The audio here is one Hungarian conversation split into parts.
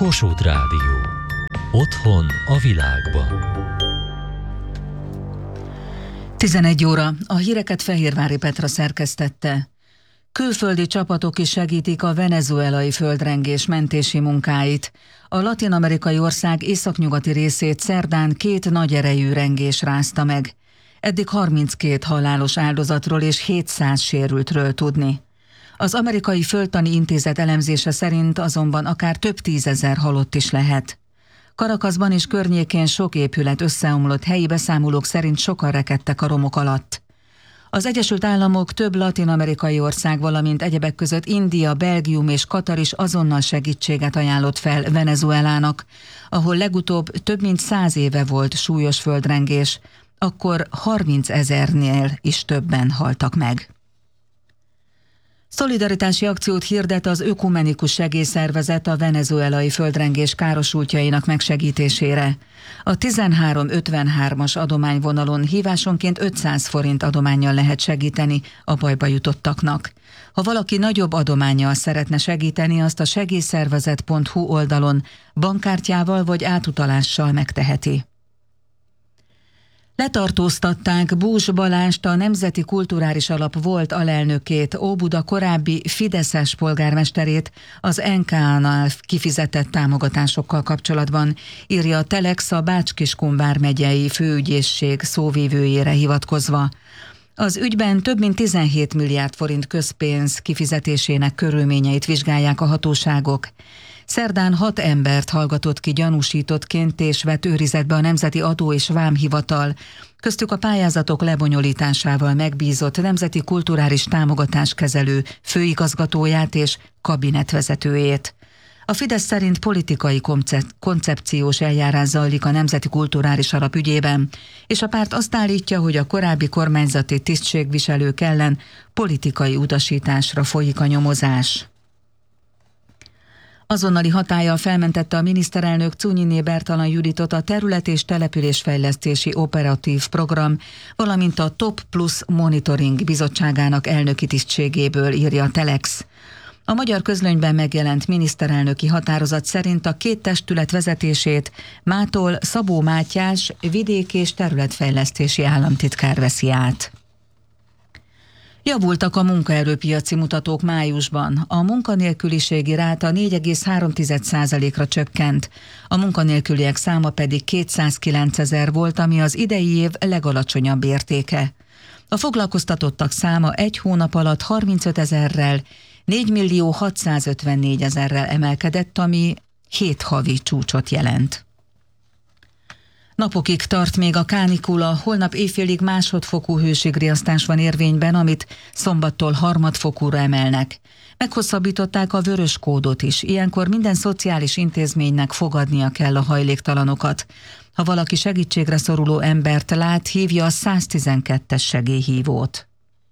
Kossuth Rádió. Otthon a világban. 11 óra. A híreket Fehérvári Petra szerkesztette. Külföldi csapatok is segítik a venezuelai földrengés mentési munkáit. A latin-amerikai ország északnyugati részét szerdán 2 nagy erejű rengés rázta meg. Eddig 32 halálos áldozatról és 700 sérültről tudni. Az Amerikai Földtani Intézet elemzése szerint azonban akár több tízezer halott is lehet. Caracasban és környékén sok épület összeomlott, helyi beszámolók szerint sokan rekedtek a romok alatt. Az Egyesült Államok, több latin-amerikai ország, valamint egyebek között India, Belgium és Katar is azonnal segítséget ajánlott fel Venezuelának, ahol legutóbb több mint 100 éve volt súlyos földrengés, akkor 30 000-nél is többen haltak meg. Szolidaritási akciót hirdet az Ökumenikus Segélyszervezet a venezuelai földrengés károsultjainak megsegítésére. A 1353-as adományvonalon hívásonként 500 forint adománnyal lehet segíteni a bajba jutottaknak. Ha valaki nagyobb adománnyal szeretne segíteni, azt a segélyszervezet.hu oldalon bankkártyával vagy átutalással megteheti. Letartóztatták Bús Balást, a Nemzeti Kulturális Alap volt alelnökét, Óbuda korábbi fideszes polgármesterét az NK-nál kifizetett támogatásokkal kapcsolatban, írja a Telex a Bács-Kiskun vármegyei főügyészség szóvivőjére hivatkozva. Az ügyben több mint 17 milliárd forint közpénz kifizetésének körülményeit vizsgálják a hatóságok. Szerdán 6 embert hallgatott ki gyanúsítottként és vett őrizetbe a Nemzeti Adó- és Vámhivatal, köztük a pályázatok lebonyolításával megbízott Nemzeti Kulturális Támogatáskezelő főigazgatóját és kabinetvezetőjét. A Fidesz szerint politikai koncepciós eljárás zajlik a Nemzeti Kulturális Alap ügyében, és a párt azt állítja, hogy a korábbi kormányzati tisztségviselők ellen politikai utasításra folyik a nyomozás. Azonnali hatállyal felmentette a miniszterelnök Czunyiné Bertalan Juditot a Terület- és Településfejlesztési Operatív Program, valamint a Top Plus Monitoring Bizottságának elnöki tisztségéből, írja a Telex. A magyar közlönyben megjelent miniszterelnöki határozat szerint a 2 testület vezetését mától Szabó Mátyás vidék- és területfejlesztési államtitkár veszi át. Javultak a munkaerőpiaci mutatók májusban. A munkanélküliségi ráta 4,3%-ra csökkent, a munkanélküliek száma pedig 209 000 volt, ami az idei év legalacsonyabb értéke. A foglalkoztatottak száma egy hónap alatt 35 000-rel, 4.654 000-rel emelkedett, ami 7 havi csúcsot jelent. Napokig tart még a kánikula, holnap éjfélig másodfokú hőségriasztás van érvényben, amit szombattól harmadfokúra emelnek. Meghosszabbították a vörös kódot is, ilyenkor minden szociális intézménynek fogadnia kell a hajléktalanokat. Ha valaki segítségre szoruló embert lát, hívja a 112-es segélyhívót.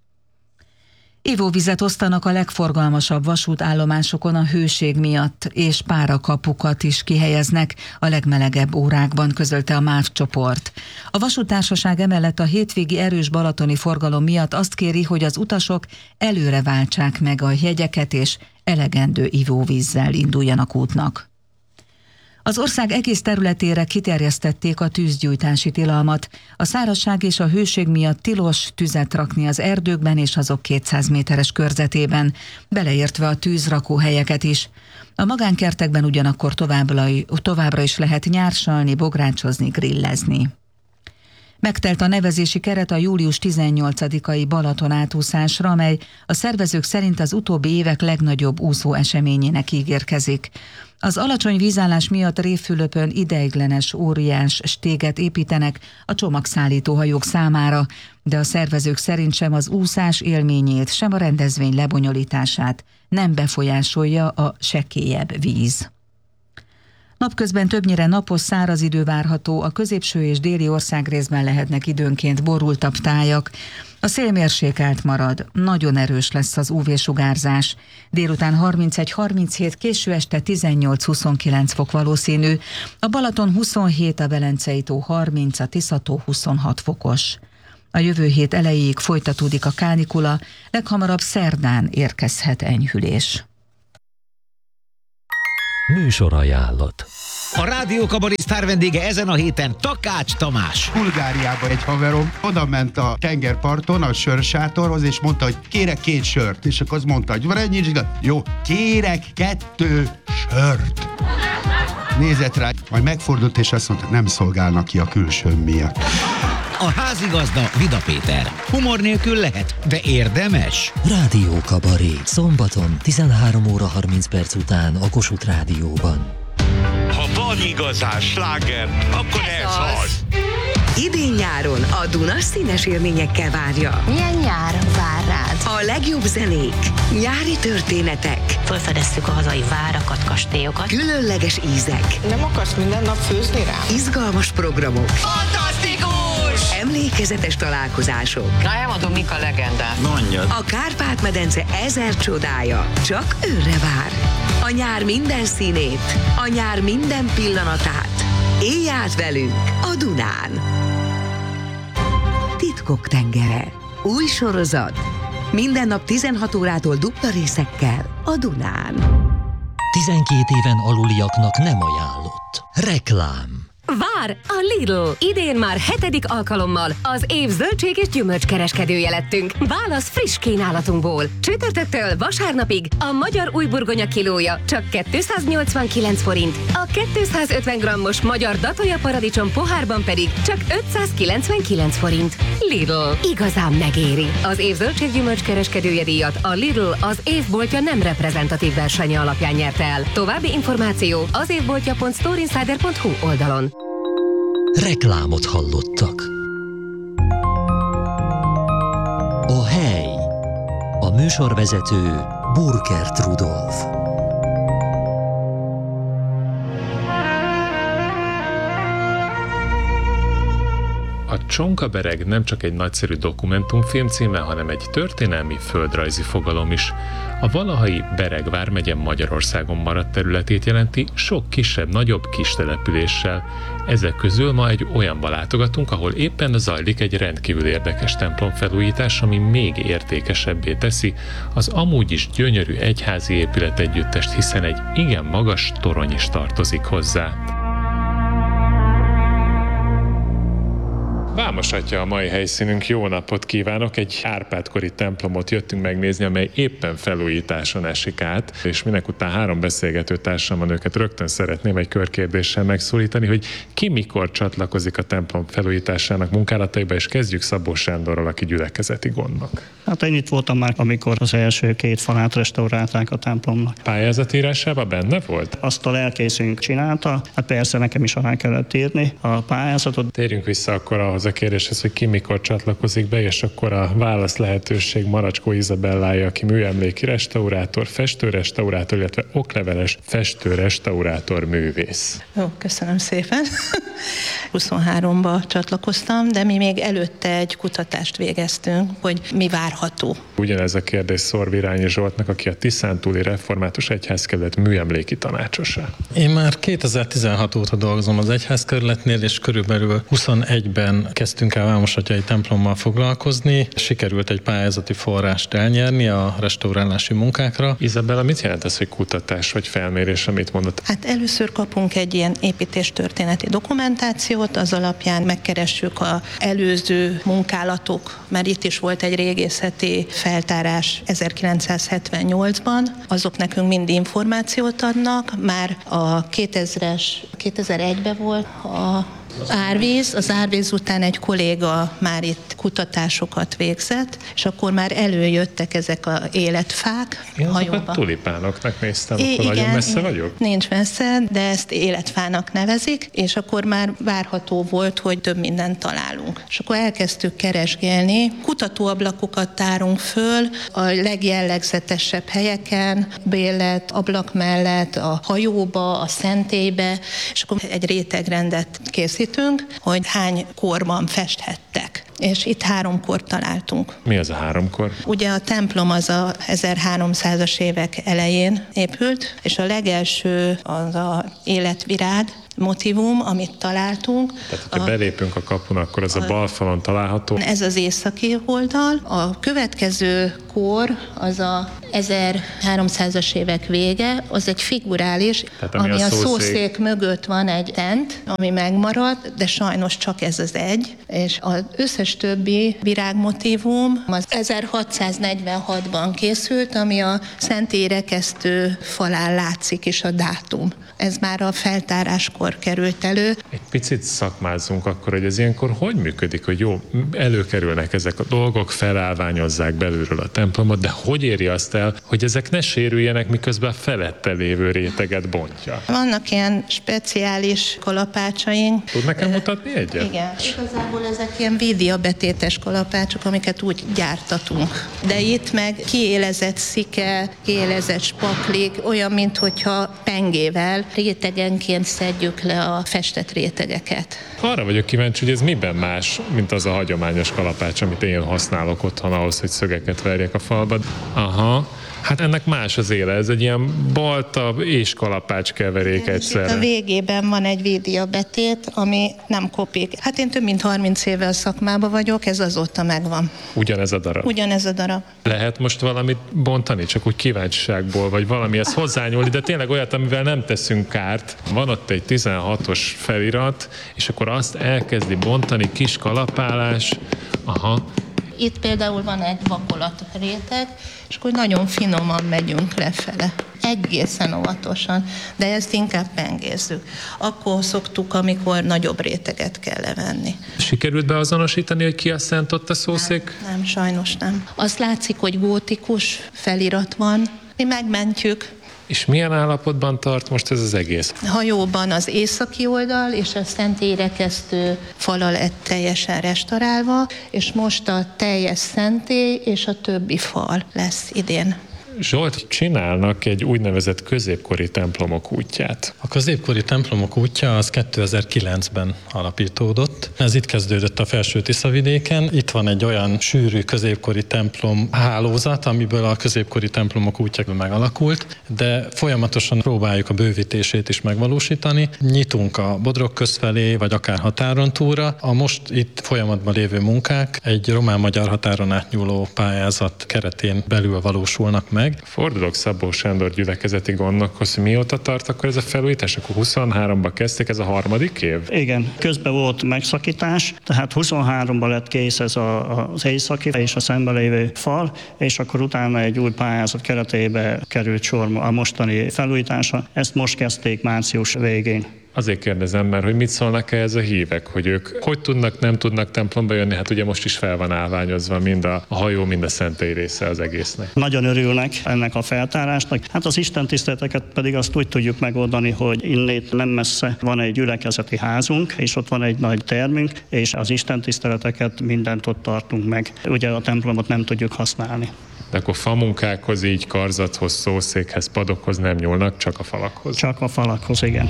Ivóvizet osztanak a legforgalmasabb vasútállomásokon a hőség miatt, és párakapukat is kihelyeznek a legmelegebb órákban, közölte a MÁV csoport. A vasúttársaság emellett a hétvégi erős balatoni forgalom miatt azt kéri, hogy az utasok előre váltsák meg a jegyeket, és elegendő ivóvízzel induljanak útnak. Az ország egész területére kiterjesztették a tűzgyújtási tilalmat. A szárazság és a hőség miatt tilos tüzet rakni az erdőkben és azok 200 méteres körzetében, beleértve a tűzrakóhelyeket is. A magánkertekben ugyanakkor továbbra is lehet nyársalni, bográcsozni, grillezni. Megtelt a nevezési keret a július 18-ai Balaton átúszásra, amely a szervezők szerint az utóbbi évek legnagyobb úszó eseményének ígérkezik. Az alacsony vízállás miatt Révfülöpön ideiglenes óriás stéget építenek a csomagszállító hajók számára, de a szervezők szerint sem az úszás élményét, sem a rendezvény lebonyolítását nem befolyásolja a sekélyebb víz. Napközben többnyire napos, száraz idő várható, a középső és déli országrészben lehetnek időnként borultabb tájak. A szél mérsékelt marad, nagyon erős lesz az UV-sugárzás. Délután 31-37, késő este 18-29 fok valószínű, a Balaton 27, a Velencei-tó 30, a Tisza-tó 26 fokos. A jövő hét elejéig folytatódik a kánikula, leghamarabb szerdán érkezhet enyhülés. Műsorajánlat. A Rádió Kabaré sztár vendége ezen a héten Takács Tamás. Bulgáriában egy haverom oda ment a tengerparton a sörsátorhoz, és mondta, hogy kérek 2 sört. És akkor az mondta, hogy van egy jó, kérek 2 sört. Nézett rá, majd megfordult, és azt mondta, nem szolgálnak ki a külsőm miatt. A házigazda Vida Péter. Humor nélkül lehet, de érdemes. Rádió Kabaré. Szombaton 13 óra 30 perc után a Kossuth Rádióban. Ha van igazán sláger, akkor ez az. Idén-nyáron a Duna színes élményekkel várja. Milyen nyár vár rád? A legjobb zenék, nyári történetek, Felfedeztük a hazai várakat, kastélyokat. különleges ízek, Nem akarsz minden nap főzni rám? izgalmas programok, Fantasztikus! emlékezetes találkozások. Na, elmondom, mik a legendák. A Kárpát-medence 1000 csodája csak őre vár. A nyár minden színét, a nyár minden pillanatát. Élj át velünk a Dunán. Titkok tengere. Új sorozat. Minden nap 16 órától dupla részekkel a Dunán. 12 éven aluliaknak nem ajánlott. Reklám. Vár a Lidl! Idén már 7. alkalommal az év zöldség és gyümölcskereskedője lettünk. Válasz friss kínálatunkból. Csütörtöktől vasárnapig a magyar újburgonya kilója csak 289 forint, a 250 grammos magyar datolja paradicsom pohárban pedig csak 599 forint. Lidl. Igazán megéri. Az év zöldség gyümölcskereskedője díjat a Lidl az évboltja nem reprezentatív versenye alapján nyerte el. További információ az évboltja.storeinsider.hu oldalon. Reklámot hallottak. A hely. A műsorvezető Burkert Rudolf. A Csonkabereg nem csak egy nagyszerű dokumentumfilm címe, hanem egy történelmi földrajzi fogalom is. A valahai Bereg vármegye Magyarországon maradt területét jelenti, sok kisebb-nagyobb kis településsel. Ezek közül ma egy olyanba látogatunk, ahol éppen zajlik egy rendkívül érdekes templomfelújítás, ami még értékesebbé teszi az amúgy is gyönyörű egyházi épületegyüttest, hiszen egy igen magas torony is tartozik hozzá. Vámos Atya a mai helyszínünk, jó napot kívánok! Egy Árpád-kori templomot jöttünk megnézni, amely éppen felújításon esik át, és mindekután 3 beszélgető társam van, őket rögtön szeretném egy körkérdéssel megszólítani, hogy ki mikor csatlakozik a templom felújításának munkálataiba, és kezdjük Szabó Sándorral, aki gyülekezeti gondnok. Hát én itt voltam már, amikor az első 2 falát restaurálták a templomnak. Pályázatírásában benne volt? Azt a lelkészünk csinálta, hát persze nekem is alá kellett írni a pályázatot. Térjünk vissza akkor ahhoz a kérdéshez, hogy ki mikor csatlakozik be, és akkor a válasz lehetőség Maracskó Izabellája, aki műemléki restaurátor, festőrestaurátor, illetve okleveles festőrestaurátor művész. Jó, köszönöm szépen. 23-ba csatlakoztam, de mi még előtte egy kutatást végeztünk, hogy mi várható. Ugyanez a kérdés szól Virányi Zsoltnak, aki a Tiszántúli Református Egyházkerület műemléki tanácsosa. Én már 2016 óta dolgozom az egyházkerületnél, és körülbelül 21-ben kezdtünk el Vámosatyai templommal foglalkozni. Sikerült egy pályázati forrást elnyerni a restaurálási munkákra. Izabella, mit jelent ez, hogy kutatás vagy felmérés, amit mondott? Hát először kapunk egy ilyen építéstörténeti dokumentációt, az alapján megkeressük az előző munkálatok, mert itt is volt egy régészeti feltárás 1978-ban, azok nekünk mind információt adnak, már a 2001-ben volt az árvíz után egy kolléga már itt kutatásokat végzett, és akkor már előjöttek ezek az életfák. Én azokat tulipánoknak néztem, akkor igen, nagyon messze vagyok? Nincs messze, de ezt életfának nevezik, és akkor már várható volt, hogy több mindent találunk. És akkor elkezdtük keresgélni, kutatóablakokat tárunk föl a legjellegzetesebb helyeken, Béllet, ablak mellett, a hajóba, a szentélybe, és akkor egy rétegrendet készítünk, hogy hány korban festhettek. És itt 3 kort találtunk. Mi az a 3 kor? Ugye a templom az a 1300-as évek elején épült, és a legelső az a életvirág motivum, amit találtunk. Tehát, ha belépünk a kapun, akkor az a bal falon található. Ez az északi oldal. A következő kór, az a 1300-as évek vége, az egy figurális, tehát, ami a szószék mögött van egy tent, ami megmarad, de sajnos csak ez az egy, és az összes többi virágmotívum az 1646-ban készült, ami a szentély rekesztő falán látszik is a dátum. Ez már a feltáráskor került elő. Egy picit szakmázzunk akkor, hogy ez ilyenkor hogy működik, hogy jó, előkerülnek ezek a dolgok, felállványozzák belülről a templomot, de hogy éri azt el, hogy ezek ne sérüljenek, miközben a felette lévő réteget bontja? Vannak ilyen speciális kalapácsaink. Tud nekem mutatni egyet? Igen. Igazából ezek ilyen vídiabetétes kalapácsok, amiket úgy gyártatunk. De itt meg kiélezett szike, kiélezett spaklik, olyan, minthogyha pengével rétegenként szedjük le a festett rétegeket. Arra vagyok kíváncsi, hogy ez miben más, mint az a hagyományos kalapács, amit én használok otthon ahhoz, hogy szögeket verjek a falba. Aha. Hát ennek más az éle, ez egy ilyen balta és kalapács keverék egyszerre. A végében van egy vídiabetét, ami nem kopik. Hát én több mint 30 éve a szakmában vagyok, ez azóta megvan. Ugyanez a darab? Ugyanez a darab. Lehet most valamit bontani, csak úgy kíváncsiságból, vagy valamihez hozzányúlni, de tényleg olyat, amivel nem teszünk kárt. Van ott egy 16-os felirat, és akkor azt elkezdi bontani, kis kalapálás. Aha. Itt például van egy vakolat réteg, és akkor nagyon finoman megyünk lefele. Egészen óvatosan, de ezt inkább pengézzük. Akkor szoktuk, amikor nagyobb réteget kell levenni. Sikerült beazonosítani, hogy ki a szent ott a szószék? Nem, sajnos nem. Azt látszik, hogy gótikus felirat van. Mi megmentjük. És milyen állapotban tart most ez az egész? Hajóban az északi oldal és a szentély rekesztő fala lett teljesen restaurálva, és most a teljes szentély és a többi fal lesz idén. Zsolt, csinálnak egy úgynevezett középkori templomok útját. A középkori templomok útja az 2009-ben alapítódott. Ez itt kezdődött a Felső-Tiszavidéken. Itt van egy olyan sűrű középkori templom hálózat, amiből a középkori templomok útja megalakult, de folyamatosan próbáljuk a bővítését is megvalósítani. Nyitunk a Bodrog köz felé, vagy akár határon túlra. A most itt folyamatban lévő munkák egy román-magyar határon átnyúló pályázat keretén belül valósulnak meg. Fordulok Szabó Sándor gyülekezeti gondnokhoz, hogy mióta tart akkor ez a felújítás? Akkor 23-ban kezdték, ez a harmadik év? Igen, közben volt megszakítás, tehát 23-ban lett kész ez az északi és a szembe lévő fal, és akkor utána egy új pályázat keretébe került sor a mostani felújítása. Ezt most kezdték március végén. Azért kérdezem, mert hogy mit szólnak ehhez a hívek, hogy ők hogy tudnak, nem tudnak templomba jönni, hát ugye most is fel van állványozva mind a hajó, mind a szentély része az egésznek. Nagyon örülnek ennek a feltárásnak. Hát az istentiszteleteket pedig azt úgy tudjuk megoldani, hogy innét nem messze van egy gyülekezeti házunk, és ott van egy nagy termünk, és az istentiszteleteket mindent ott tartunk meg. Ugye a templomot nem tudjuk használni. De akkor famunkákhoz, így karzathoz, szószékhez, padokhoz nem nyúlnak, csak a falakhoz? Csak a falakhoz, igen.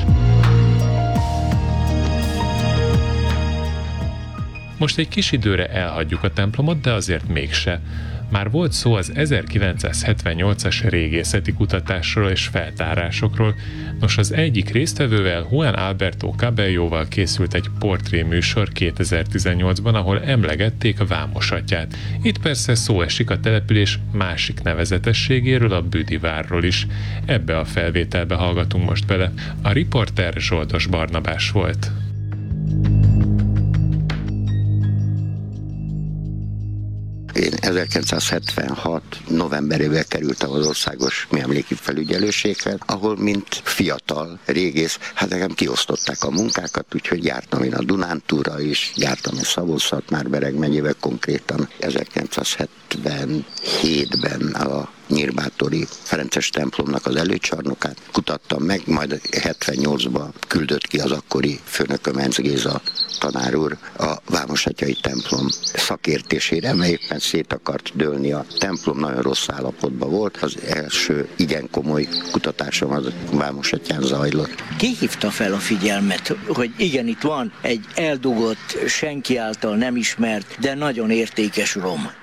Most egy kis időre elhagyjuk a templomot, de azért mégse. Már volt szó az 1978-as régészeti kutatásról és feltárásokról. Nos, az egyik résztvevővel, Juan Alberto Cabelloval készült egy portréműsor 2018-ban, ahol emlegették a Vámosatyát. Itt persze szó esik a település másik nevezetességéről, a Büdivárról is. Ebbe a felvételbe hallgatunk most bele. A riporter Zsoldos Barnabás volt. Én 1976. novemberében kerültem az Országos Műemléki Felügyelőséghez, ahol mint fiatal régész, hát nekem kiosztották a munkákat, úgyhogy jártam én a Dunántúra is, jártam én Szabolcs-Szatmár-Bereg megyébe, konkrétan 1977-ben a Nyírbátori Ferences templomnak az előcsarnokát kutattam meg, majd 78-ban küldött ki az akkori főnököm, Enz Géza tanár úr a Vámosatyai templom szakértésére, mert éppen szét akart dőlni a templom, nagyon rossz állapotban volt. Az első igen komoly kutatásom az Vámosatyán zajlott. Ki hívta fel a figyelmet, hogy igen, itt van egy eldugott, senki által nem ismert, de nagyon értékes rom?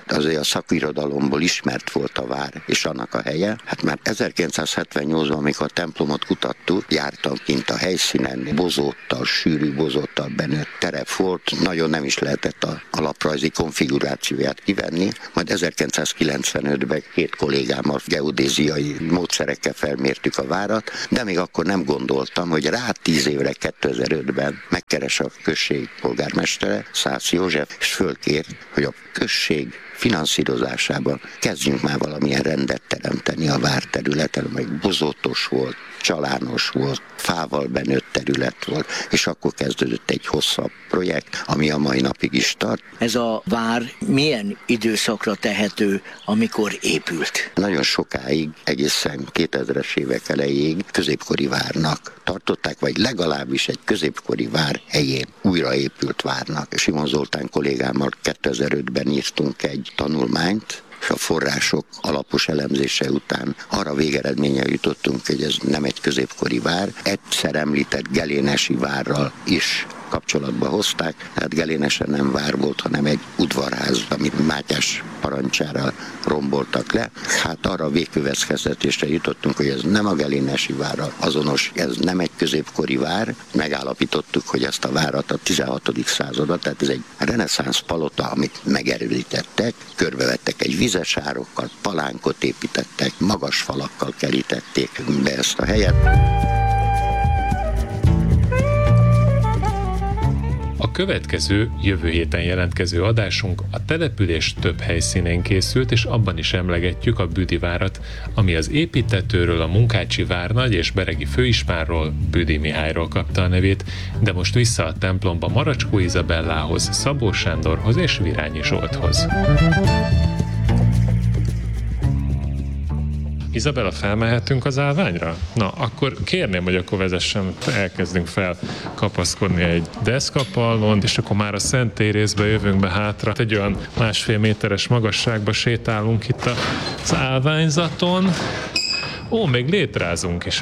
azért a szakirodalomból ismert volt a vár és annak a helye. Hát már 1978-ban, amikor a templomot kutattuk, jártam kint a helyszínen, bozóttal, sűrű bozóttal benőtt terep volt, nagyon nem is lehetett a alaprajzi konfigurációját kivenni, majd 1995-ben 2 kollégámmal geodéziai módszerekkel felmértük a várat, de még akkor nem gondoltam, hogy rá 10 évre 2005-ben megkeres a község polgármestere, Szász József, és fölkér, hogy a község finanszírozásában kezdjünk már valamilyen rendet teremteni a várterületen, meg bozótos volt, csalános volt, fával benőtt terület volt, és akkor kezdődött egy hosszabb projekt, ami a mai napig is tart. Ez a vár milyen időszakra tehető, amikor épült? Nagyon sokáig, egészen 2000-es évek elejéig középkori várnak tartották, vagy legalábbis egy középkori vár helyén újraépült várnak. Simon Zoltán kollégámmal 2005-ben írtunk egy tanulmányt, és a források alapos elemzése után arra végeredménye jutottunk, hogy ez nem egy középkori vár, egyszer említett gelénesi várral is kapcsolatba hozták, tehát Gelénesen nem vár volt, hanem egy udvarház, amit Mátyás parancsára romboltak le. Hát arra a végkövetkeztetésre jutottunk, hogy ez nem a gelénesi várral azonos, ez nem egy középkori vár. Megállapítottuk, hogy ezt a várat a 16. században, tehát ez egy reneszánsz palota, amit megerődítettek, körbevettek egy vizesárokkal, palánkot építettek, magas falakkal kerítették be ezt a helyet. A következő, jövő héten jelentkező adásunk a település több helyszínén készült, és abban is emlegetjük a Büdi várat, ami az építtetőről, a Munkácsi várnagy és beregi főispánról, Büdi Mihályról kapta a nevét, de most vissza a templomba Maracskó Izabellához, Szabó Sándorhoz és Virányi Zsolthoz. Izabella, felmehetünk az állványra? Na, akkor kérném, hogy akkor vezessen, elkezdünk felkapaszkodni egy deszkapallon, és akkor már a Szent Térézbe jövünk be hátra. Egy olyan 1,5 méteres magasságba sétálunk itt az állványzaton. Ó, még létrázunk is.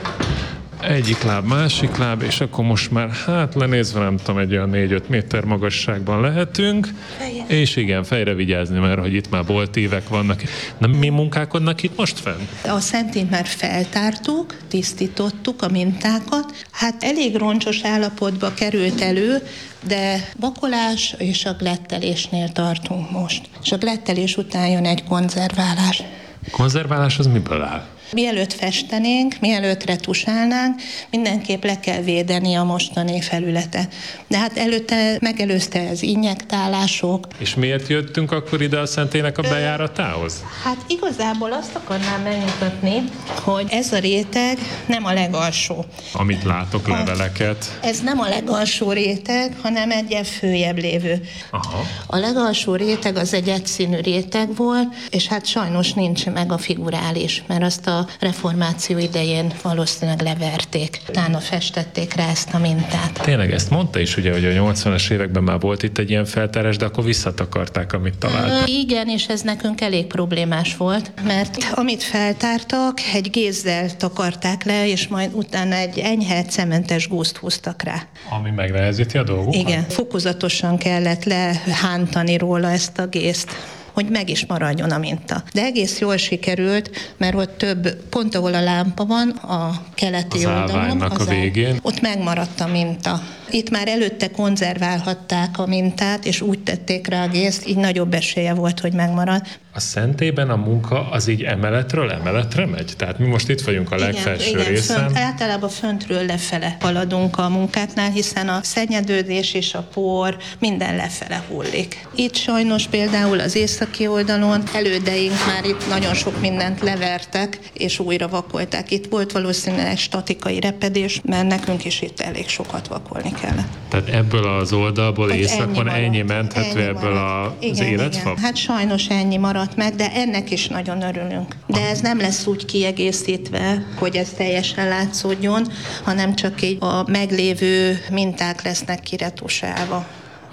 Egyik láb, másik láb, és akkor most már lenézve nem tudom, egy olyan 4-5 méter magasságban lehetünk. És igen, fejre vigyázni, mert hogy itt már boltívek vannak. Na, mi munkálkodnak itt most fenn? A Szentét már feltártuk, tisztítottuk a mintákat. Hát elég roncsos állapotba került elő, de vakolás és a glettelésnél tartunk most. És a glettelés után jön egy konzerválás. Konzerválás az miből áll? Mielőtt festenénk, mielőtt retusálnánk, mindenképp le kell védeni a mostani felületet. De hát előtte megelőzte az injektálások. És miért jöttünk akkor ide a Szentének a bejáratához? Hát igazából azt akarnám megmutatni, hogy ez a réteg nem a legalsó. Amit látok, leveleket. Ez nem a legalsó réteg, hanem egy följebb lévő. Aha. A legalsó réteg az egy egyszínű réteg volt, és hát sajnos nincs meg a figurális, mert azt a reformáció idején valószínűleg leverték. Utána festették rá ezt a mintát. Tényleg ezt mondta is, ugye, hogy a 80-as években már volt itt egy ilyen feltárás, de akkor visszatakarták, amit találtak. Igen, és ez nekünk elég problémás volt, mert amit feltártak, egy gézzel takarták le, és majd utána egy enyhe cementes gúzt húztak rá. Ami megnehezíti a dolgokat? Igen, fokozatosan kellett lehántani róla ezt a gézt, hogy meg is maradjon a minta. De egész jól sikerült, mert ott több, pont ahol a lámpa van, a keleti az oldalon, a végén. Ott megmaradt a minta. Itt már előtte konzerválhatták a mintát, és úgy tették rá a gézt, így nagyobb esélye volt, hogy megmarad. A Szentében a munka az így emeletről emeletre megy? Tehát mi most itt vagyunk a legfelső részen. Általában föntről lefele haladunk a munkáknál, hiszen a szennyedődés és a por minden lefele hullik. Itt sajnos például az északi oldalon elődeink már itt nagyon sok mindent levertek, és újra vakolták. Itt volt valószínűleg statikai repedés, mert nekünk is itt elég sokat vakolni kellett. Tehát ebből az oldalból északon ennyi menthető ebből az életfa? Igen. Hát sajnos ennyi maradt meg, de ennek is nagyon örülünk. De ez nem lesz úgy kiegészítve, hogy ez teljesen látszódjon, hanem csak így a meglévő minták lesznek kiretusálva. A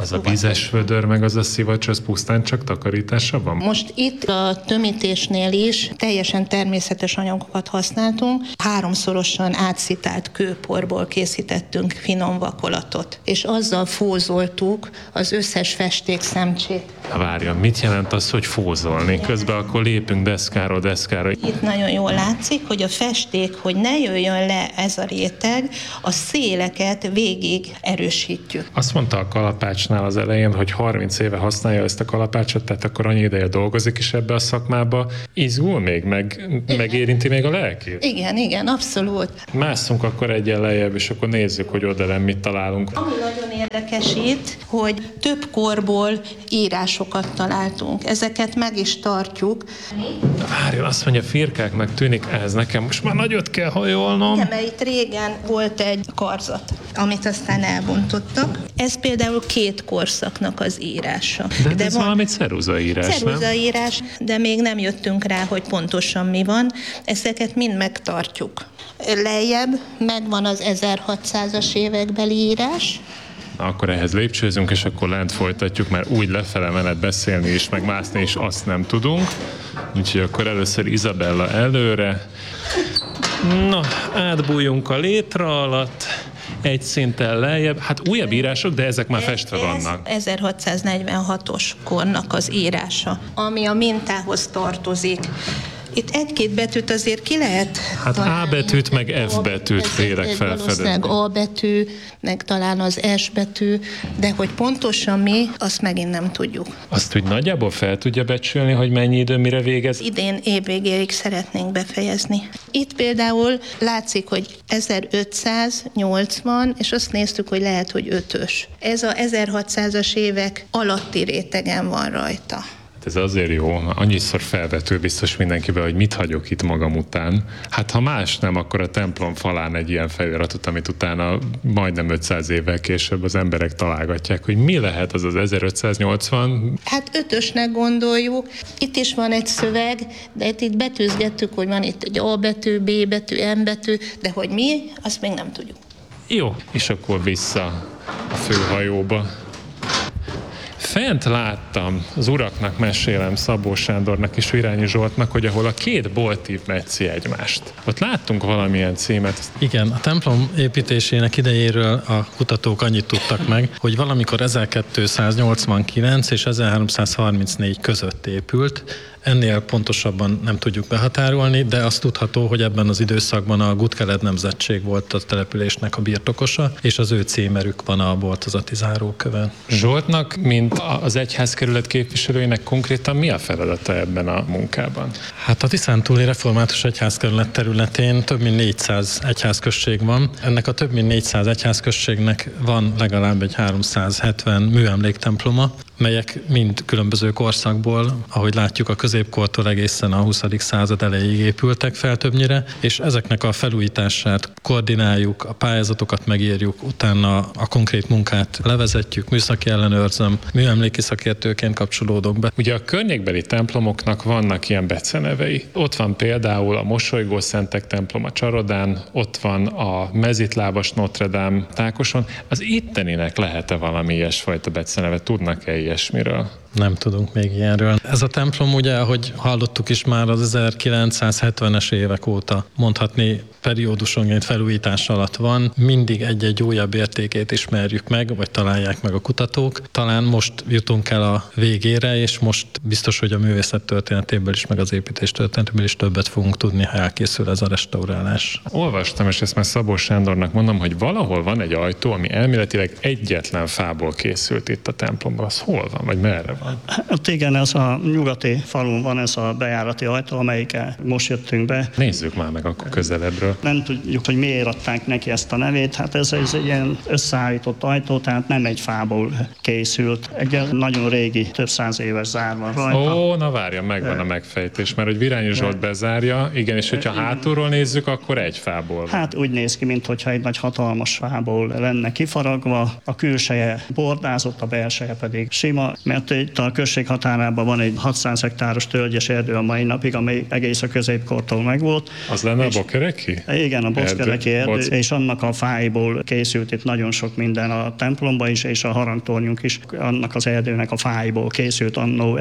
Az a vízes vödör, meg az a szivacs, az pusztán csak takarítása van? Most itt a tömítésnél is teljesen természetes anyagokat használtunk. 3-szorosan átszitált kőporból készítettünk finom vakolatot, és azzal fózoltuk az összes festékszemcsét. Várjon, mit jelent az, hogy fózolni? Közben akkor lépünk deszkáról deszkára. Itt nagyon jól látszik, hogy a festék, hogy ne jöjjön le ez a réteg, a széleket végig erősítjük. Azt mondta a kalapácsnál az elején, hogy 30 éve használja ezt a kalapácsot, tehát akkor annyi ideje dolgozik is ebbe a szakmába. Izgul még, megérinti még a lelkét? Igen, abszolút. Másszunk akkor egyen lejjebb, és akkor nézzük, hogy oda mit találunk. Ami nagyon érdekes itt, hogy több korból írásokat találtunk. Ezeket meg is tartjuk. Várjon, azt mondja, firkáknak tűnik ez nekem. Most már nagyot kell hajolnom. Igen, mert itt régen volt egy karzat, amit aztán elbontottak. Ez például 2 korszaknak az írása. De ez valami ceruzaírás, nem? Ceruzaírás, de még nem jöttünk rá, hogy pontosan mi van. Ezeket mind megtartjuk. Lejjebb megvan az 1600-as évekbeli írás. Na, akkor ehhez lépcsőzünk, és akkor lent folytatjuk, mert úgy lefele menet beszélni is, meg mászni is azt nem tudunk. Úgyhogy akkor először Izabella előre. Na, átbújjunk a létra alatt. Egy szinten lejjebb. Hát újabb írások, de ezek már festve vannak. 1646-os kornak az írása, ami a mintához tartozik. Itt 1-2 betűt azért ki lehet találni. A betűt, meg F betűt félek felfedezni. A betű, meg talán az S betű, de hogy pontosan mi, azt megint nem tudjuk. Azt, hogy nagyjából fel tudja becsülni, hogy mennyi idő, mire végez? Idén évvégéig szeretnénk befejezni. Itt például látszik, hogy 1580, és azt néztük, hogy lehet, hogy 5-ös. Ez a 1600-as évek alatti rétegen van rajta. Ez azért jó, annyiszor felvető biztos mindenkibe, hogy mit hagyok itt magam után. Hát ha más nem, akkor a templom falán egy ilyen feliratot, amit utána majdnem 500 évvel később az emberek találgatják, hogy mi lehet az 1580? Hát 5-ösnek gondoljuk. Itt is van egy szöveg, de itt betűzgettük, hogy van itt egy A betű, B betű, M betű, de hogy mi, azt még nem tudjuk. Jó, és akkor vissza a főhajóba. Fent láttam, az uraknak mesélem, Szabó Sándornak és Virányi Zsoltnak, hogy ahol a 2 boltív metszi egymást. Ott láttunk valamilyen címet. Igen, a templom építésének idejéről a kutatók annyit tudtak meg, hogy valamikor 1289 és 1334 között épült. Ennél pontosabban nem tudjuk behatárolni, de azt tudható, hogy ebben az időszakban a Gutkeled nemzetség volt a településnek a birtokosa, és az ő címerük van a boltozati zárókövön. Zsoltnak, mint az egyházkerület képviselőjének konkrétan mi a feladata ebben a munkában? Hát a Tiszántúli Református Egyházkerület területén több mint 400 egyházközség van. Ennek a több mint 400 egyházközségnek van legalább egy 370 műemléktemploma, melyek mind különböző korszakból, ahogy látjuk, a középkortól egészen a 20. század elejéig épültek fel többnyire, és ezeknek a felújítását koordináljuk, a pályázatokat megírjuk, utána a konkrét munkát levezetjük, műszaki ellenőrzöm, műemléki szakértőként kapcsolódok be. Ugye a környékbeli templomoknak vannak ilyen becenevei. Ott van például a Mosolygó Szentek templom a Csarodán, ott van a Mezitlábas Notre Dame Tákoson. Az itteninek lehet-e valami ilyesfajta beceneve? Tudnak-e ilyesmiről? Nem tudunk még ilyenről. Ez a templom ugye, ahogy hallottuk is már az 1970-es évek óta mondhatni periódusonként felújítás alatt van. Mindig egy-egy újabb értékét ismerjük meg, vagy találják meg a kutatók. Talán most jutunk el a végére, és most biztos, hogy a művészet történetéből is, meg az építés történetéből is többet fogunk tudni, ha elkészül ez a restaurálás. Olvastam, és ezt már Szabó Sándornak mondom, hogy valahol van egy ajtó, ami elméletileg egyetlen fából készült itt a templomban. Az hol van, vagy merre van? Hát igen, ez a nyugati falun van ez a bejárati ajtó, amelyikkel most jöttünk be. Nézzük már meg akkor közelebbről. Nem tudjuk, hogy miért adták neki ezt a nevét, hát ez egy ilyen összeállított ajtó, tehát nem egy fából készült. Egy nagyon régi, több 100 éves zár van rajta. Ó, na várja, megvan a megfejtés, mert hogy Virányi Zsolt bezárja, igen, és hogyha hátulról nézzük, akkor egy fából van. Hát úgy néz ki, mintha egy nagy hatalmas fából lenne kifaragva, a külseje bordázott, a belseje pedig sima, mert egy itt a község határában van egy 600 hektáros tölgyes erdő a mai napig, amely egész a középkortól megvolt. Az lenne a Bokereki? Igen, a Bokereki erdő, és annak a fáiból készült itt nagyon sok minden a templomba is, és a harangtornyunk is annak az erdőnek a fáiból készült annó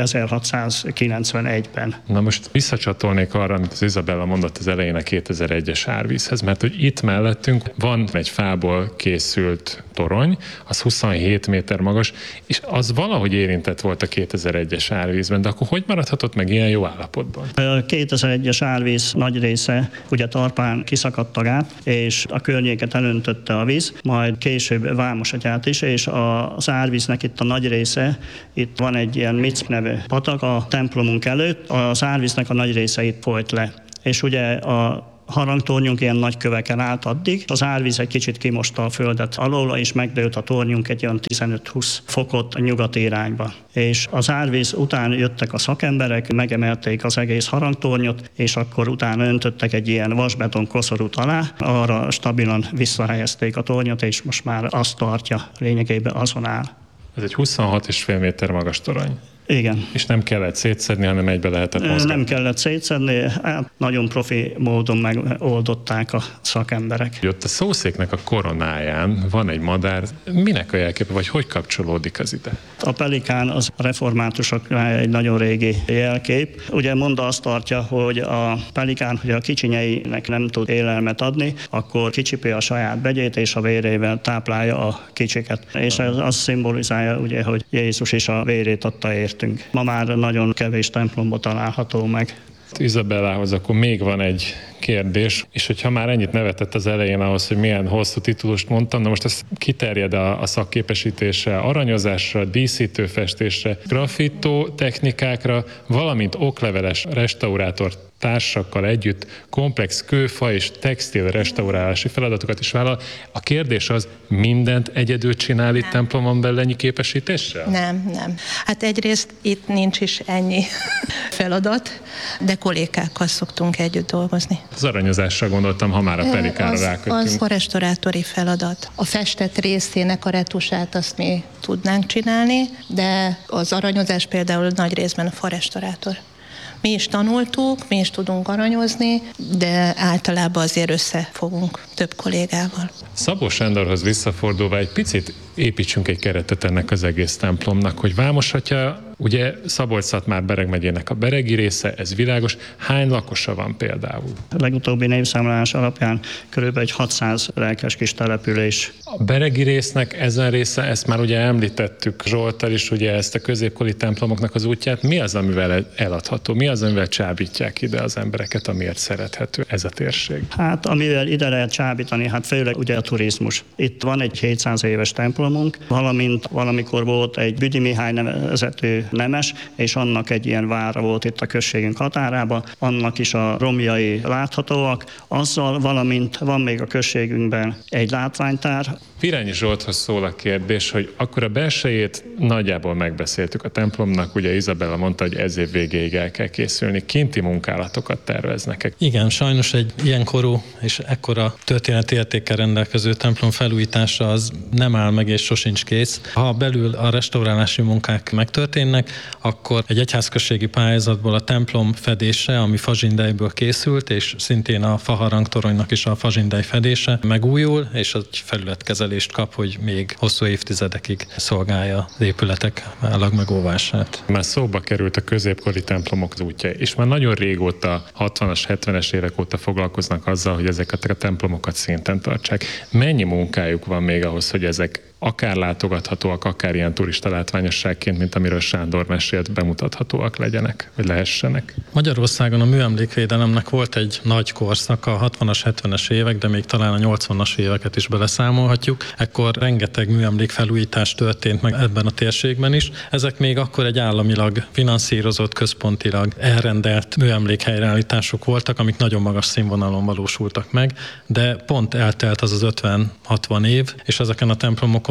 1691-ben. Na most visszacsatolnék arra, amit az Izabella mondott az elején a 2001-es árvízhez, mert hogy itt mellettünk van egy fából készült torony, az 27 méter magas, és az valahogy érintett volt a 2001-es árvízben, de akkor hogy maradhatott meg ilyen jó állapotban? A 2001-es árvíz nagy része, ugye Tarpán kiszakadt a gát, és a környéket elöntötte a víz, majd később Vámosatyát is, és az árvíznek itt a nagy része, itt van egy ilyen Mick nevű patak a templomunk előtt, az árvíznek a nagy része itt folyt le. És ugye a harangtornyunk ilyen nagy köveken állt addig, az árvíz egy kicsit kimosta a földet alól, és megdőlt a tornyunk egy olyan 15-20 fokot nyugati irányba. És az árvíz után jöttek a szakemberek, megemelték az egész harangtornyot, és akkor utána öntöttek egy ilyen vasbeton koszorút alá, arra stabilan visszahelyezték a tornyot, és most már azt tartja, lényegében azon áll. Ez egy 26,5 méter magas torony. Igen. És nem kellett szétszedni, hanem egybe lehetett mozgatni. Nem kellett szétszedni, nagyon profi módon megoldották a szakemberek. Ott a szószéknek a koronáján van egy madár. Minek a jelképe, vagy hogy kapcsolódik az ide? A pelikán az reformátusoknál egy nagyon régi jelkép. Ugye Monda azt tartja, hogy a pelikán, hogy a kicsinyeinek nem tud élelmet adni, akkor kicsipi a saját begyét, és a vérével táplálja a kicsiket. És ez azt szimbolizálja, ugye, hogy Jézus is a vérét adta értünk. Ma már nagyon kevés templomban található meg. Izabellához akkor még van egy kérdés, és hogyha már ennyit nevetett az elején ahhoz, hogy milyen hosszú titulust mondtam, na most ez kiterjed a szakképesítésre, aranyozásra, díszítőfestésre, graffitó technikákra, valamint okleveles restaurátor társakkal együtt komplex kőfa és textil restaurálási feladatokat is vállal. A kérdés az, mindent egyedül csinál itt templomon belül ennyi képesítéssel? Nem. Hát egyrészt itt nincs is ennyi feladat, de kollégákkal szoktunk együtt dolgozni. Az aranyozással gondoltam, ha már a pelikára rákötünk. Az a restaurátori feladat. A festett részének a retusát azt mi tudnánk csinálni, de az aranyozás például nagy részben a farestaurátor. Mi is tanultuk, mi is tudunk aranyozni, de általában azért összefogunk több kollégával. Szabó Sándorhoz visszafordulva egy picit építsünk egy keretet ennek az egész templomnak, hogy Vámosatya, ugye Szabolcs-Szatmár Bereg megyének a beregi része, ez világos. Hány lakosa van például? A legutóbbi népszámlálás alapján körülbelül egy 600 lelkes kis település. A beregi résznek ezen része, ezt már ugye említettük Zsolttal is, ugye ezt a középkori templomoknak az útját. Mi az, amivel eladható? Mi az, amivel csábítják ide az embereket, amiért szerethető ez a térség? Hát amivel ide lehet csábítani, hát főleg ugye a turizmus. Itt van egy 700 éves templomunk, valamint valamikor volt egy Büdi Mihály nevezetű nemes, és annak egy ilyen vára volt itt a községünk határában, annak is a romjai láthatóak, azzal valamint van még a községünkben egy látványtár. Virányi Zsolthoz szól a kérdés, hogy akkor a belsejét nagyjából megbeszéltük a templomnak, ugye Izabella mondta, hogy ez év végéig el kell készülni. Kinti munkálatokat terveznek. Igen, sajnos egy ilyen korú és ekkora történeti értékkel rendelkező templom felújítása az nem áll meg és sosincs kész. Ha belül a restaurálási munkák megtörténnek, akkor egy egyházközségi pályázatból a templom fedése, ami fazsindejből készült, és szintén a faharangtoronynak is a fazsindej fedése megújul, és egy felületkezelést kap, hogy még hosszú évtizedekig szolgálja az épületek állagmegóvását. Már szóba került a középkori templomok az útja, és már nagyon régóta, 60-as, 70-es évek óta foglalkoznak azzal, hogy ezeket a templomokat szinten tartsák. Mennyi munkájuk van még ahhoz, hogy ezek akár látogathatóak, akár ilyen turista látványosságként, mint amiről Sándor mesélt, bemutathatóak legyenek, vagy lehessenek? Magyarországon a műemlékvédelemnek volt egy nagy korszaka, a 60-as, 70-es évek, de még talán a 80-as éveket is beleszámolhatjuk. Ekkor rengeteg műemlékfelújítás történt meg ebben a térségben is. Ezek még akkor egy államilag finanszírozott, központilag elrendelt műemlékhelyreállítások voltak, amik nagyon magas színvonalon valósultak meg, de pont eltelt az 50-60 év, és ezeken a templomokon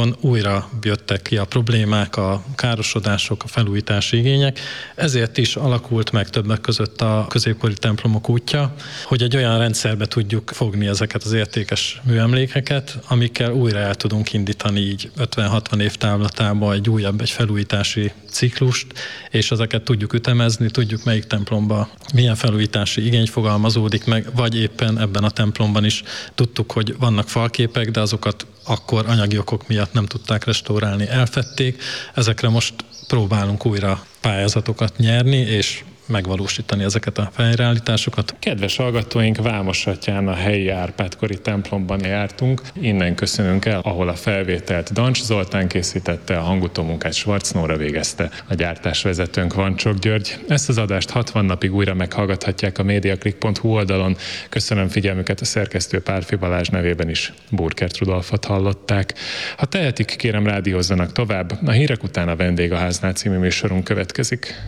templomokon újra jöttek ki a problémák, a károsodások, a felújítási igények. Ezért is alakult meg többek között a középkori templomok útja, hogy egy olyan rendszerbe tudjuk fogni ezeket az értékes műemlékeket, amikkel újra el tudunk indítani így 50-60 év távlatában egy felújítási ciklust, és ezeket tudjuk ütemezni, tudjuk melyik templomba milyen felújítási igény fogalmazódik meg, vagy éppen ebben a templomban is tudtuk, hogy vannak falképek, de azokat akkor anyagi okok miatt nem tudták restaurálni, elfedték. Ezekre most próbálunk újra pályázatokat nyerni, és megvalósítani ezeket a helyreállításokat. Kedves hallgatóink, Vámosatyán a helyi Árpád-kori templomban jártunk. Innen köszönünk el, ahol a felvételt Dancs Zoltán készítette, a hangutómunkát Schwarz Nóra végezte, a gyártásvezetőnk Vancsok György. Ezt az adást 60 napig újra meghallgathatják a mediaclick.hu oldalon. Köszönöm figyelmüket, a szerkesztő Pálfi Balázs nevében is Burkert Rudolfot hallották. Ha tehetik, kérem rádiózzanak tovább. A hírek után a Vendégháznál című műsorunk következik.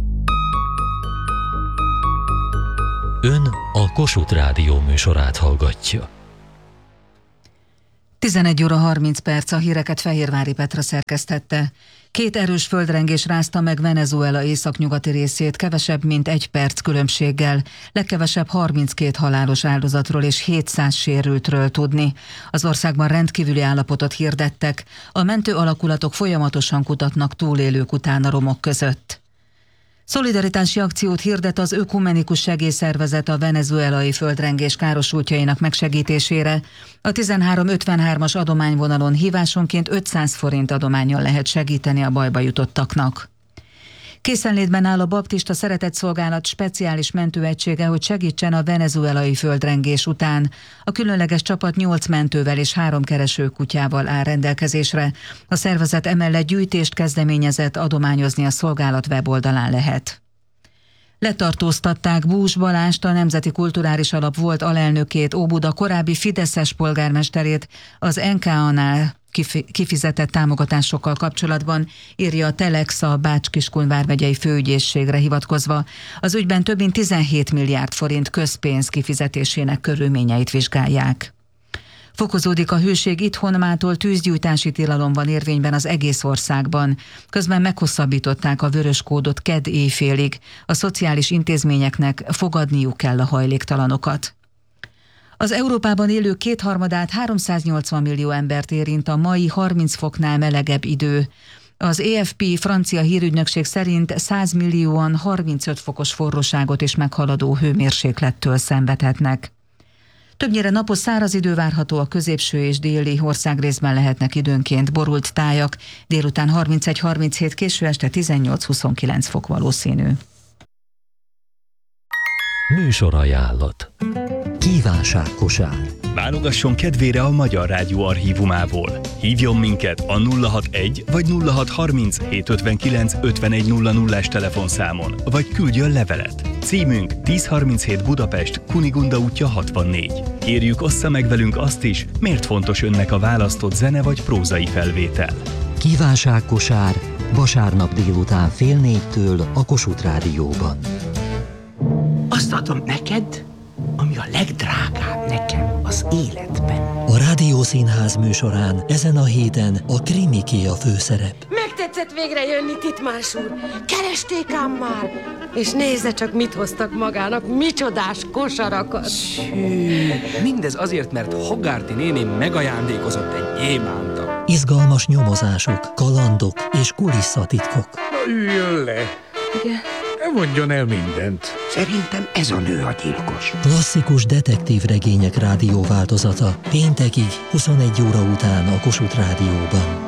Ön a Kossuth Rádió műsorát hallgatja. 11 óra 30 perc, a híreket Fehérvári Petra szerkesztette. 2 erős földrengés rázta meg Venezuela északnyugati részét kevesebb, mint 1 perc különbséggel. Legkevesebb 32 halálos áldozatról és 700 sérültről tudni. Az országban rendkívüli állapotot hirdettek. A mentő alakulatok folyamatosan kutatnak túlélők után a romok között. Szolidaritási akciót hirdet az Ökumenikus Segélyszervezet a venezuelai földrengés károsultjainak megsegítésére. A 1353-as adományvonalon hívásonként 500 forint adománnyal lehet segíteni a bajba jutottaknak. Készenlétben áll a Baptista Szeretetszolgálat speciális mentőegysége, hogy segítsen a venezuelai földrengés után. A különleges csapat 8 mentővel és 3 keresőkutyával áll rendelkezésre. A szervezet emellett gyűjtést kezdeményezett, adományozni a szolgálat weboldalán lehet. Letartóztatták Bús Balást, a Nemzeti Kulturális Alap volt alelnökét, Óbuda korábbi fideszes polgármesterét az NKA-nál kifizetett támogatásokkal kapcsolatban, írja a Telex a Bács-Kiskun vármegyei főügyészségre hivatkozva. Az ügyben több mint 17 milliárd forint közpénz kifizetésének körülményeit vizsgálják. Fokozódik a hőség itthon, mától tűzgyújtási tilalom van érvényben az egész országban. Közben meghosszabbították a vörös kódot kedd éjfélig. A szociális intézményeknek fogadniuk kell a hajléktalanokat. Az Európában élő 2/3 380 millió embert érint a mai 30 foknál melegebb idő. Az AFP francia hírügynökség szerint 100 millióan 35 fokos forróságot is meghaladó hőmérséklettől szenvedhetnek. Többnyire napos száraz idő várható, a középső és déli országrészben lehetnek időnként borult tájak, délután 31-37, késő este 18-29 fok valószínű. Műsorajánlat. Kívánságkosár. Válogasson kedvére a Magyar Rádió archívumából. Hívjon minket a 061 vagy 0630 759 5100-es telefonszámon, vagy küldjön levelet. Címünk 1037 Budapest, Kunigunda útja 64. Kérjük, ossza meg velünk azt is, miért fontos önnek a választott zene vagy prózai felvétel. Kívánságkosár vasárnap délután 3:30 a Kossuth Rádióban. Azt adom neked, ami a legdrágább nekem az életben. A Rádiószínház műsorán ezen a héten a Krimiké a főszerep. Megtetszett végre jönni, Titmás úr. Keresték ám már. És nézze csak, mit hoztak magának, micsodás kosarakat. Hű, mindez azért, mert Hogarty néni megajándékozott egy gyémánta. Izgalmas nyomozások, kalandok és kulisszatitkok. Na, üljön le. Igen. Mondjon el mindent. Szerintem ez a nő a gyilkos. Klasszikus detektív regények rádióváltozata péntekig 21 óra után a Kossuth Rádióban.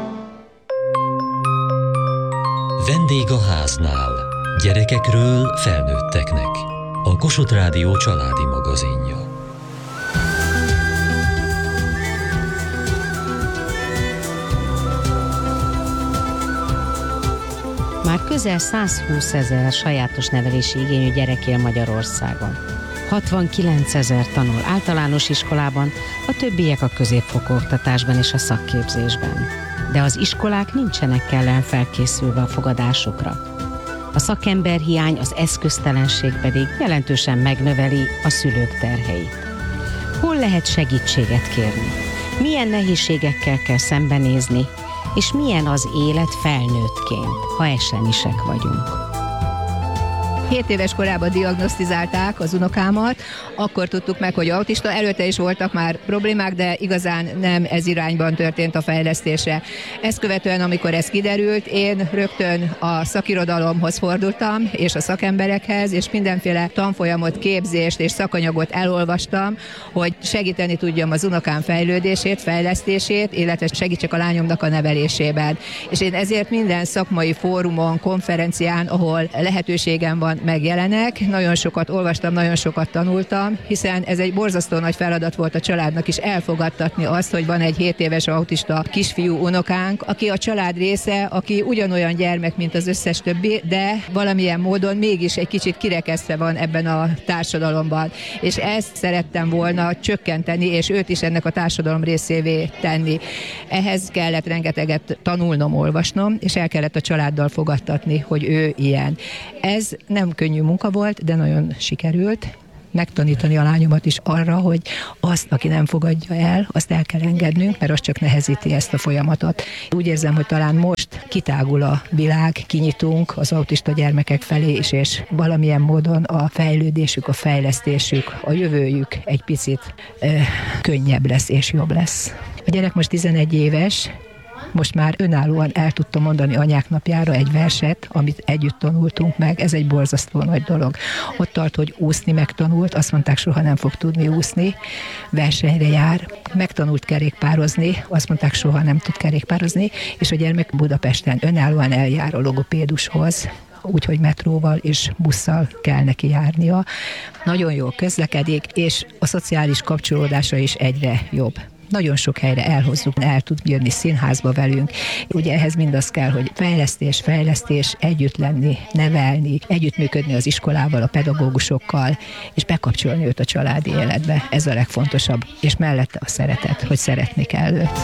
Vendég a háznál. Gyerekekről felnőtteknek. A Kossuth Rádió családi magazinja. Már közel 120 000 sajátos nevelési igényű gyerek él Magyarországon. 69 000 tanul általános iskolában, a többiek a középfokú oktatásban és a szakképzésben. De az iskolák nincsenek kellően felkészülve a fogadásukra. A szakemberhiány, az eszköztelenség pedig jelentősen megnöveli a szülők terheit. Hol lehet segítséget kérni? Milyen nehézségekkel kell szembenézni, és milyen az élet felnőttként, ha esenisek vagyunk. 7 éves korában diagnosztizálták az unokámat, akkor tudtuk meg, hogy autista, előtte is voltak már problémák, de igazán nem ez irányban történt a fejlesztése. Ezt követően, amikor ez kiderült, én rögtön a szakirodalomhoz fordultam, és a szakemberekhez, és mindenféle tanfolyamot, képzést és szakanyagot elolvastam, hogy segíteni tudjam az unokám fejlődését, fejlesztését, illetve segítsek a lányomnak a nevelésében. És én ezért minden szakmai fórumon, konferencián, ahol lehetőségem van, megjelenek. Nagyon sokat olvastam, nagyon sokat tanultam, hiszen ez egy borzasztó nagy feladat volt a családnak is elfogadtatni azt, hogy van egy 7 éves autista kisfiú unokánk, aki a család része, aki ugyanolyan gyermek, mint az összes többi, de valamilyen módon mégis egy kicsit kirekesztve van ebben a társadalomban. És ezt szerettem volna csökkenteni, és őt is ennek a társadalom részévé tenni. Ehhez kellett rengeteget tanulnom, olvasnom, és el kellett a családdal fogadtatni, hogy ő ilyen. Ez nem könnyű munka volt, de nagyon sikerült megtanítani a lányomat is arra, hogy azt, aki nem fogadja el, azt el kell engednünk, mert az csak nehezíti ezt a folyamatot. Úgy érzem, hogy talán most kitágul a világ, kinyitunk az autista gyermekek felé is, és valamilyen módon a fejlődésük, a fejlesztésük, a jövőjük egy picit könnyebb lesz és jobb lesz. A gyerek most 11 éves, most már önállóan el tudtam mondani anyák napjára egy verset, amit együtt tanultunk meg, ez egy borzasztó nagy dolog. Ott tart, hogy úszni megtanult, azt mondták, soha nem fog tudni úszni, versenyre jár, megtanult kerékpározni, azt mondták, soha nem tud kerékpározni, és a gyermek Budapesten önállóan eljár a logopédushoz, úgyhogy metróval és busszal kell neki járnia. Nagyon jól közlekedik, és a szociális kapcsolódása is egyre jobb. Nagyon sok helyre elhozzuk, el tud jönni színházba velünk. Ugye ehhez mindaz kell, hogy fejlesztés, együtt lenni, nevelni, együttműködni az iskolával, a pedagógusokkal, és bekapcsolni őt a családi életbe. Ez a legfontosabb. És mellette a szeretet, hogy szeretni kell őt.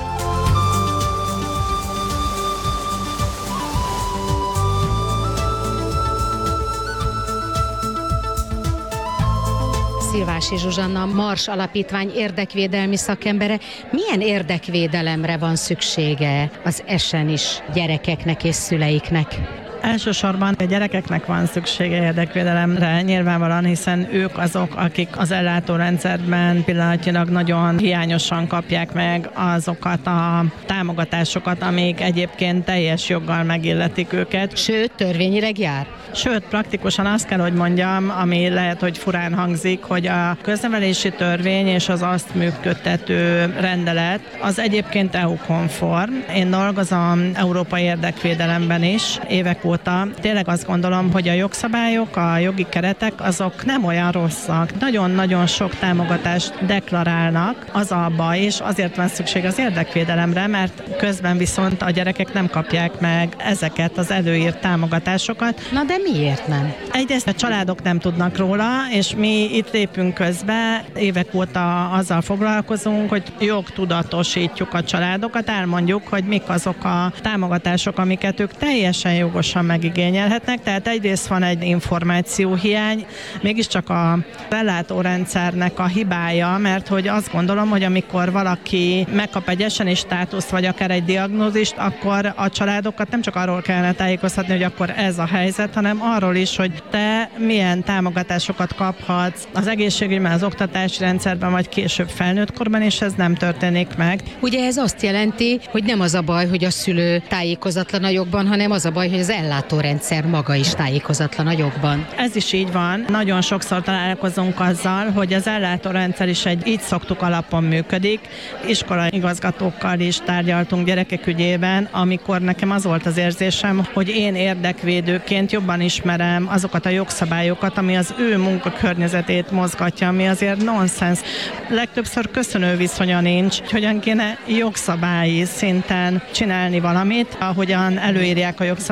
Szilvási Zsuzsanna, Mars Alapítvány érdekvédelmi szakembere. Milyen érdekvédelemre van szüksége az esenis gyerekeknek és szüleiknek? Elsősorban a gyerekeknek van szüksége érdekvédelemre, nyilvánvalóan, hiszen ők azok, akik az ellátórendszerben pillanatnyilag nagyon hiányosan kapják meg azokat a támogatásokat, amik egyébként teljes joggal megilletik őket. Sőt, törvényileg jár? Sőt, praktikusan azt kell, hogy mondjam, ami lehet, hogy furán hangzik, hogy a köznevelési törvény és az azt működtető rendelet az egyébként EU-konform. Én dolgozom európai érdekvédelemben is évek óta. Tényleg azt gondolom, hogy a jogszabályok, a jogi keretek azok nem olyan rosszak. Nagyon-nagyon sok támogatást deklarálnak, az a baj, és azért van szükség az érdekvédelemre, mert közben viszont a gyerekek nem kapják meg ezeket az előírt támogatásokat. Na de miért nem? Egyrészt a családok nem tudnak róla, és mi itt lépünk közbe, évek óta azzal foglalkozunk, hogy jogtudatosítjuk a családokat, elmondjuk, hogy mik azok a támogatások, amiket ők teljesen jogosan megigényelhetnek. Tehát egyrészt van egy információhiány, mégiscsak az ellátórendszernek a hibája, mert hogy azt gondolom, hogy amikor valaki megkap egy esenis státuszt, vagy akár egy diagnózist, akkor a családokat nem csak arról kellene tájékoztatni, hogy akkor ez a helyzet, hanem arról is, hogy te milyen támogatásokat kaphatsz az egészségügyben, az oktatási rendszerben, vagy később felnőttkorban, és ez nem történik meg. Ugye ez azt jelenti, hogy nem az a baj, hogy a szülő tájékozatlan a jogban, hanem az a baj, hogy az ellátórendszer maga is tájékozatlan a jogban. Ez is így van. Nagyon sokszor találkozunk azzal, hogy az ellátórendszer is egy így szoktuk alapon működik. Iskolai igazgatókkal is tárgyaltunk gyerekek ügyében, amikor nekem az volt az érzésem, hogy én érdekvédőként jobban ismerem azokat a jogszabályokat, ami az ő munkakörnyezetét mozgatja, ami azért nonsens. Legtöbbször köszönő viszonya nincs, hogy hogyan kéne jogszabályi szinten csinálni valamit, ahogyan előírják a jogszabályok,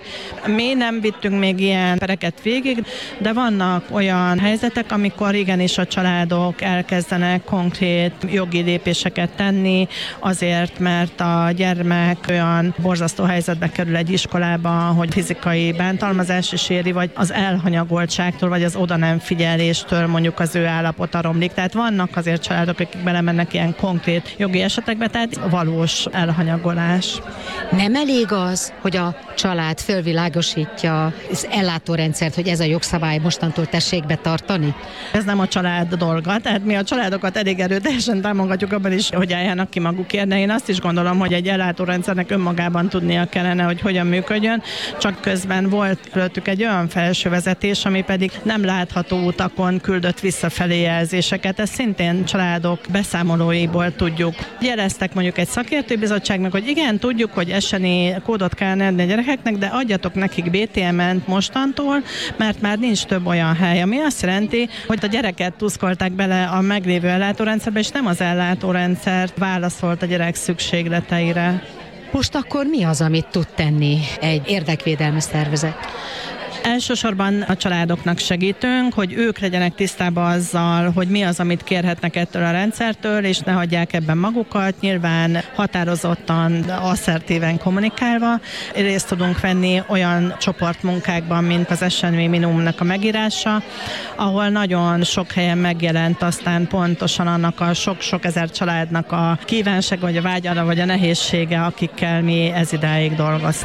Mi nem vittünk még ilyen pereket végig, de vannak olyan helyzetek, amikor igenis a családok elkezdenek konkrét jogi lépéseket tenni, azért, mert a gyermek olyan borzasztó helyzetbe kerül egy iskolába, hogy fizikai bántalmazás is éri, vagy az elhanyagoltságtól, vagy az oda nem figyeléstől mondjuk az ő állapota romlik. Tehát vannak azért családok, akik belemennek ilyen konkrét jogi esetekbe, tehát valós elhanyagolás. Nem elég az, hogy a család fölvilágosítja az ellátórendszert, hogy ez a jogszabály mostantól tessék betartani? Ez nem a család dolga, tehát mi a családokat elég erőteljesen támogatjuk abban is, hogy álljanak ki magukért, de én azt is gondolom, hogy egy ellátórendszernek önmagában tudnia kellene, hogy hogyan működjön, csak közben volt előttük egy olyan felső vezetés, ami pedig nem látható utakon küldött visszafelé jelzéseket. Ezt szintén családok beszámolóiból tudjuk. Jeleztek mondjuk egy szakértőbizottságnak, hogy igen, tudjuk, hogy SNI kódot kellene adni a gyerekeknek, de adjatok nekik BTM-ent mostantól, mert már nincs több olyan hely, ami azt jelenti, hogy a gyereket tuszkolták bele a meglévő ellátórendszerbe, és nem az ellátórendszert válaszolt a gyerek szükségleteire. Most akkor mi az, amit tud tenni egy érdekvédelmi szervezet? Elsősorban a családoknak segítünk, hogy ők legyenek tisztában azzal, hogy mi az, amit kérhetnek ettől a rendszertől, és ne hagyják ebben magukat, nyilván határozottan, asszertíven kommunikálva. Részt tudunk venni olyan csoportmunkákban, mint az SNV minimumnak a megírása, ahol nagyon sok helyen megjelent aztán pontosan annak a sok-sok ezer családnak a kívánsága, vagy a vágyala, vagy a nehézsége, akikkel mi ez idáig dolgoztunk.